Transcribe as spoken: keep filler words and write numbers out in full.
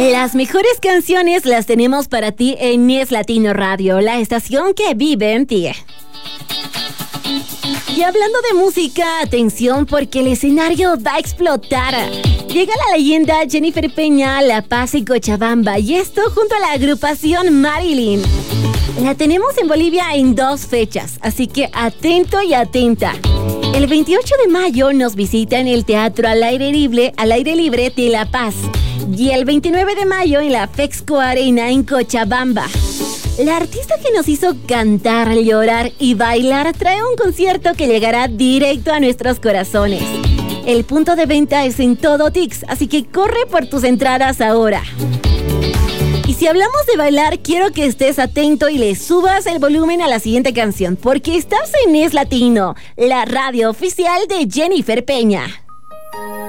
Las mejores canciones las tenemos para ti en Es Latino Radio, la estación que vive en ti. Y hablando de música, atención porque el escenario va a explotar. Llega la leyenda Jennifer Peña a La Paz y Cochabamba, y esto junto a la agrupación Marilyn. La tenemos en Bolivia en dos fechas, así que atento y atenta. El veintiocho de mayo nos visita en el Teatro al Aire Libre, al aire libre de La Paz. Y el veintinueve de mayo en la Fexco Arena en Cochabamba. La artista que nos hizo cantar, llorar y bailar trae un concierto que llegará directo a nuestros corazones. El punto de venta es en Todo Tix, así que corre por tus entradas ahora. Y si hablamos de bailar, quiero que estés atento y le subas el volumen a la siguiente canción, porque estás en Es Latino, la radio oficial de Jennifer Peña.